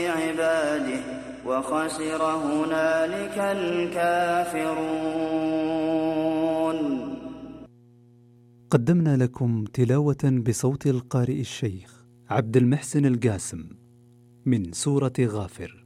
عباده وخسر هنالك الكافرون. قدمنا لكم تلاوة بصوت القارئ الشيخ عبد المحسن القاسم من سورة غافر.